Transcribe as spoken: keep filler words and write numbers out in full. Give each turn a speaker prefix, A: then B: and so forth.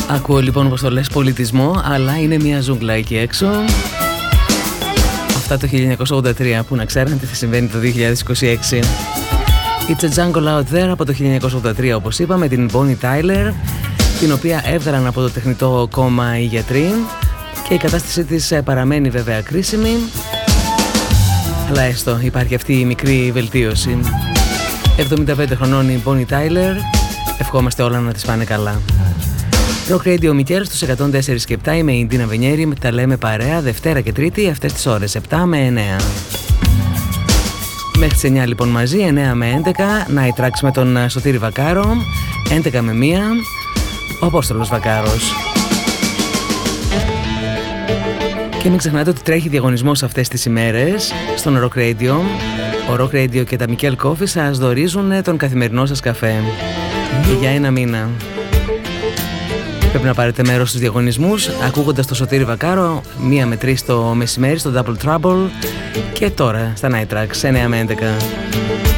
A: Ακούω λοιπόν πως το λες πολιτισμό, αλλά είναι μια ζούγκλα εκεί έξω. Αυτά το χίλια εννιακόσια ογδόντα τρία, που να ξέρετε τι θα συμβαίνει το δύο χιλιάδες είκοσι έξι. It's a jungle out there από το χίλια εννιακόσια ογδόντα τρία, όπως είπαμε, την Bonnie Tyler, την οποία έβγαλαν από το τεχνητό κόμμα οι γιατροί, και η κατάστασή της παραμένει βέβαια κρίσιμη, αλλά έστω υπάρχει αυτή η μικρή βελτίωση. εβδομήντα πέντε χρονών η Bonnie Tyler, ευχόμαστε όλα να τις πάνε καλά. Rock Radio Μικέλ στους εκατόν τέσσερα και επτά, είμαι η Ντίνα Βενιέρη, τα λέμε παρέα Δευτέρα και Τρίτη αυτές τις ώρες, επτά με εννέα. Μέχρι τις εννέα λοιπόν μαζί, εννέα με έντεκα, Night Tracks με τον Σωτήρη Βακάρο, έντεκα με μία, ο Απόστολος Βακάρος. Και μην ξεχνάτε ότι τρέχει διαγωνισμός αυτές τις ημέρες στον Rock Radio. Ο Rock Radio και τα Μικέλ Coffee σας δωρίζουν τον καθημερινό σας καφέ. Και για ένα μήνα. Πρέπει να πάρετε μέρος στους διαγωνισμούς ακούγοντας το Σωτήρη Βακάρο μία με τρεις το μεσημέρι στο Double Trouble και τώρα στα Night Tracks εννέα με έντεκα.